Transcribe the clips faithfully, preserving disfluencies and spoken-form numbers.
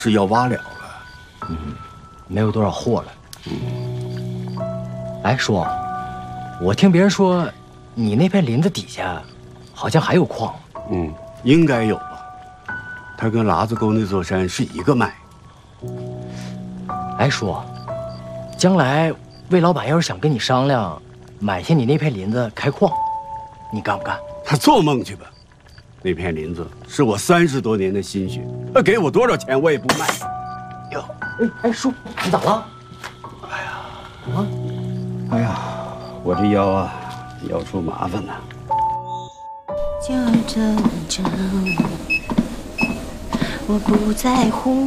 是要挖了了。 嗯，没有多少货了。嗯。哎，叔，我听别人说，你那片林子底下好像还有矿。 嗯，应该有吧。它跟喇子沟那座山是一个脉。 哎，叔，将来魏老板要是想跟你商量，买下你那片林子开矿，你干不干？ 他做梦去吧！那片林子是我三十多年的心血，他给我多少钱我也不卖。 哟，哎哎，叔，你咋了？ 哎呀， 啊， 哎呀，我这腰啊，要出麻烦了。 就这样，我不在乎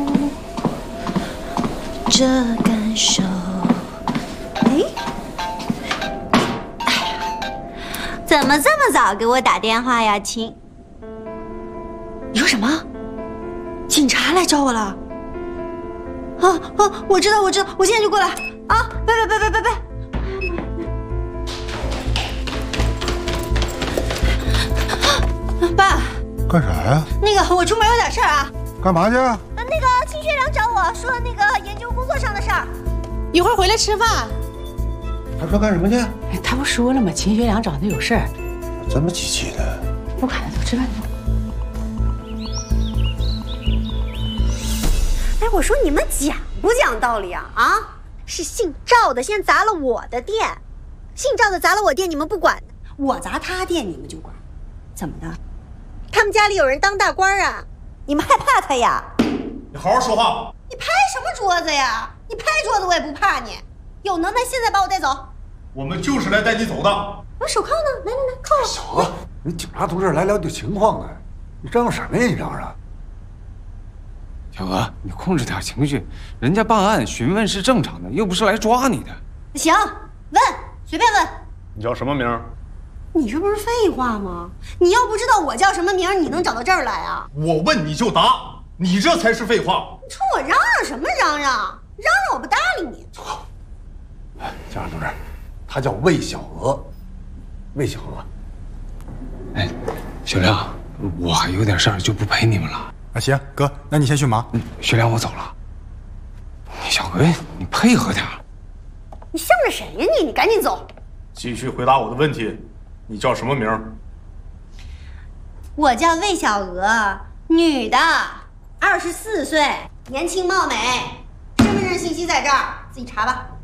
这感受。哎，哎呀，怎么这么早给我打电话呀，亲？你说什么？警察来找我了？啊啊！我知道，我知道，我现在就过来啊！拜拜拜拜拜拜。爸， 干啥呀？ 那个，我出门有点事儿啊。 干嘛去？ 呃，那个秦学良找我说那个研究工作上的事儿， 一会儿回来吃饭。 他说干什么去？ 他不说了吗？秦学良找他有事儿。 这么急气的？ 不管了，走吃饭去。 哎，我说你们讲不讲道理啊？啊，是姓赵的先砸了我的店，姓赵的砸了我店，你们不管；我砸他店，你们就管。怎么的？他们家里有人当大官啊，你们害怕他呀？ 你好好说话！ 你拍什么桌子呀？你拍桌子我也不怕你，有能耐现在把我带走。 我们就是来带你走的。 我手铐呢？来来来，铐我。 小子，你警察同志来了解情况呢，你嚷嚷什么呀？你嚷嚷！ 小娥，你控制点情绪，人家办案询问是正常的，又不是来抓你的。 行，问，随便问。 你叫什么名？ 你这不是废话吗？你要不知道我叫什么名，你能找到这儿来啊？ 我问你就答，你这才是废话。 你冲我嚷嚷什么嚷嚷？嚷嚷我不搭理你。 哎，警察同志，他叫魏小娥，魏小娥。 哎，小亮，我还有点事儿，就不陪你们了。 啊，行，哥，那你先去忙。 嗯，学亮，我走了。小娥，你配合点。 你向着谁呀你？你赶紧走。 继续回答我的问题，你叫什么名？ 我叫魏小娥，女的，二十四岁，年轻貌美，身份证信息在这儿，自己查吧。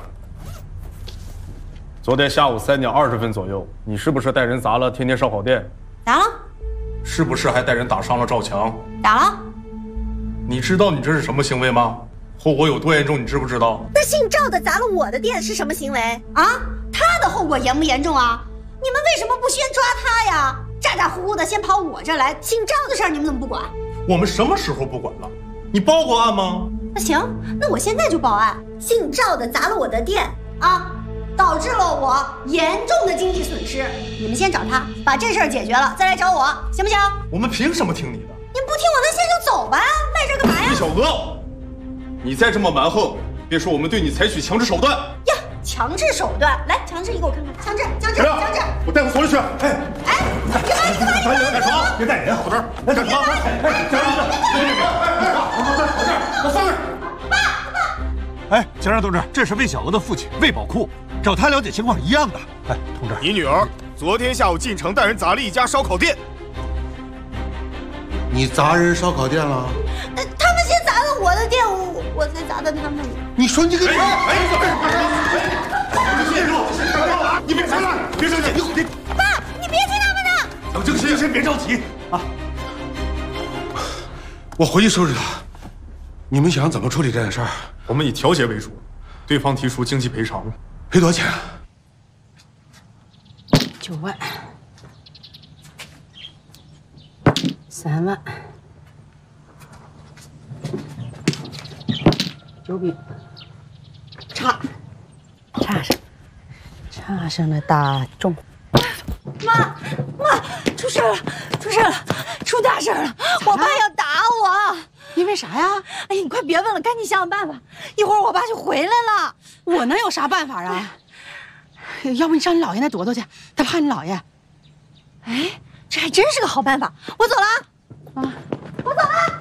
昨天下午三点二十分左右，你是不是带人砸了天天烧烤店？ 打了。 是不是还带人打伤了赵强？ 打了。 你知道你这是什么行为吗？后果有多严重，你知不知道？ 那姓赵的砸了我的店是什么行为啊？他的后果严不严重啊？你们为什么不先抓他呀？咋咋呼呼的先跑我这儿来，姓赵的事儿你们怎么不管？ 我们什么时候不管了？你报过案吗？ 那行，那我现在就报案。姓赵的砸了我的店啊，导致了我严重的经济损失。你们先找他，把这事儿解决了，再来找我，行不行？ 我们凭什么听你的？ 你们不听我，那现在就走吧，赖这儿干嘛呀？ 魏小娥，你再这么蛮横，别说我们对你采取强制手段呀！强制手段，来，强制一个我看看，强制，强制，强制！ 我带他所里去。 哎哎，干嘛？你干嘛？你干什么？别带人，好这儿，来干什么？哎，警察同志，别别别，好这儿，好这儿，我上来。 爸爸。 哎，警察同志，这是魏小娥的父亲魏宝库，找他了解情况一样的。哎，同志， 你女儿昨天下午进城带人砸了一家烧烤店。 你砸人烧烤店了？ 呃，他们先砸的我的店，我我才砸的他们。 你说你个…… 哎哎，你干什么？你别说，你别生气，别生气，你爸，你别听他们的。 冷静些，先别着急啊。 我回去收拾他。你们想怎么处理这件事儿？ 我们以调解为主，对方提出经济赔偿， 赔多少钱？ 九万，三万，九笔，差，差上，差上了大众。 妈妈，出事了，出事了，出大事了！我爸要打我。 因为啥呀？ 哎呀，你快别问了，赶紧想想办法，一会儿我爸就回来了。 我能有啥办法啊？要不你上你姥爷那躲躲去，他怕你姥爷。 哎，这还真是个好办法。我走了啊！啊，我走了。